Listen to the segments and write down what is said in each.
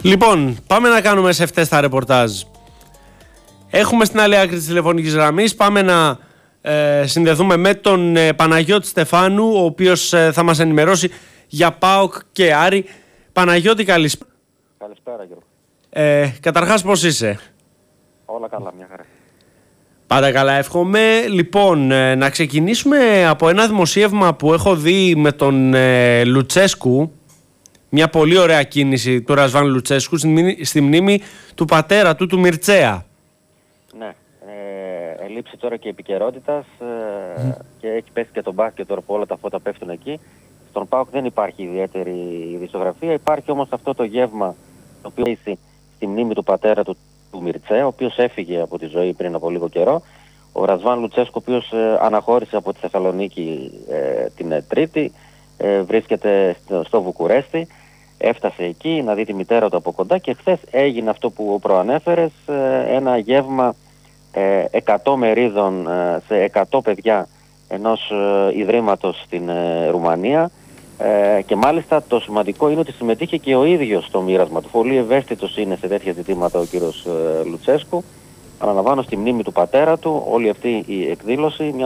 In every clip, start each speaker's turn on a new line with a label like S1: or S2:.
S1: Λοιπόν, πάμε να κάνουμε σε αυτές τα ρεπορτάζ. Έχουμε στην άλλη άκρη της τηλεφωνικής γραμμής. Πάμε να συνδεθούμε με τον Παναγιώτη Στεφάνου, ο οποίος θα μας ενημερώσει για ΠΑΟΚ και Άρη. Παναγιώτη, καλησπέρα.
S2: Καλησπέρα, Γιώργο.
S1: Καταρχάς, πώς είσαι?
S2: Όλα καλά, μια χαρά.
S1: Πάντα καλά, εύχομαι. Λοιπόν, να ξεκινήσουμε από ένα δημοσίευμα που έχω δει με τον Λουτσέσκου. Μια πολύ ωραία κίνηση του Ρασβάν Λουτσέσκου στη μνήμη του πατέρα του Μιρτσέα.
S2: Ναι, ελείψει τώρα και επικαιρότητας και έχει πέσει και το μπάσκετ τώρα που όλα τα φώτα πέφτουν εκεί. Στον ΠΑΟΚ δεν υπάρχει ιδιαίτερη ειδησιογραφία, υπάρχει όμως αυτό το γεύμα το οποίο έχει στη μνήμη του πατέρα του Μιρτσέα, ο οποίος έφυγε από τη ζωή πριν από λίγο καιρό. Ο Ρασβάν Λουτσέσκου, ο οποίος αναχώρησε από τη Θεσσαλονίκη την Τρίτη, βρίσκεται στο Βουκουρέστι. Έφτασε εκεί να δει τη μητέρα του από κοντά και χθες έγινε αυτό που προανέφερες, ένα γεύμα 100 μερίδων σε 100 παιδιά ενός ιδρύματος στην Ρουμανία και μάλιστα το σημαντικό είναι ότι συμμετείχε και ο ίδιος στο μοίρασμα του. Πολύ ευαίσθητος είναι σε τέτοια ζητήματα ο κύριος Λουτσέσκου. Αναλαμβάνω στη μνήμη του πατέρα του όλη αυτή η εκδήλωση, μια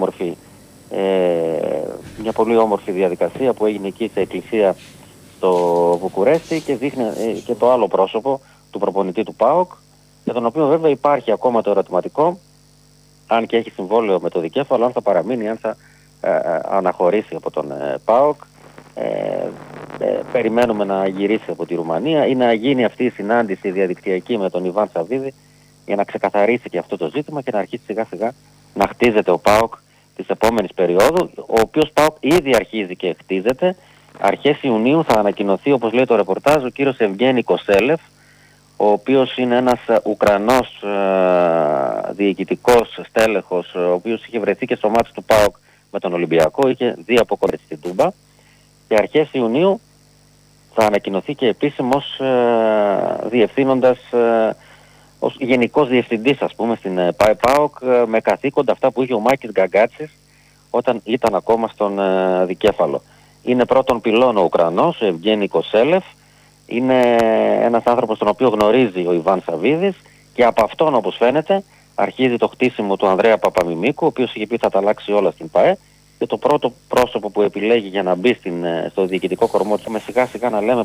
S2: πολύ όμορφη διαδικασία που έγινε εκεί σε εκκλησία στο Βουκουρέστι και δείχνει και το άλλο πρόσωπο του προπονητή του ΠΑΟΚ, για τον οποίο βέβαια υπάρχει ακόμα το ερωτηματικό, αν και έχει συμβόλαιο με το δικέφαλο, αν θα παραμείνει, αν θα αναχωρήσει από τον ΠΑΟΚ. Περιμένουμε να γυρίσει από τη Ρουμανία ή να γίνει αυτή η συνάντηση διαδικτυακή με τον Ιβάν Σαββίδη για να ξεκαθαρίσει και αυτό το ζήτημα και να αρχίσει σιγά σιγά να χτίζεται ο ΠΑΟΚ της επόμενης περίοδου, ο οποίος ΠΑΟΚ ήδη αρχίζει και χτίζεται. Αρχές Ιουνίου θα ανακοινωθεί, όπως λέει το ρεπορτάζ, ο κύριος Ευγένη Κοσέλεφ, ο οποίος είναι ένας Ουκρανός διοικητικός στέλεχος, ο οποίος είχε βρεθεί και στο μάτς του ΠΑΟΚ με τον Ολυμπιακό, είχε δει από κοντά στην Τούμπα, και αρχές Ιουνίου θα ανακοινωθεί και επίσημος διευθύνοντας, ως γενικός διευθυντής, ας πούμε, στην ΠΑΟΚ, με καθήκοντα αυτά που είχε ο Μάκης Γκαγκάτσης όταν ήταν ακόμα στον δικέφαλο. Είναι πρώτον πυλών ο Ουκρανός, ο Ευγένη Κοσέλεφ. Είναι ένας άνθρωπος τον οποίο γνωρίζει ο Ιβάν Σαββίδης και από αυτόν, όπως φαίνεται, αρχίζει το χτίσιμο του Ανδρέα Παπαμιμίκου, ο οποίος είχε πει θα τα αλλάξει όλα στην ΠΑΕ, και το πρώτο πρόσωπο που επιλέγει για να μπει στο διοικητικό κορμό του, με σιγά σιγά να λέμε